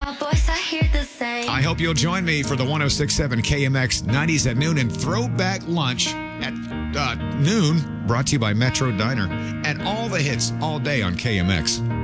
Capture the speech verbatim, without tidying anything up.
my voice, I hear the same. I hope you'll join me for the one oh six point seven K M X nineties at noon and Throwback Lunch at uh, noon, brought to you by Metro Diner. And all the hits all day on K M X.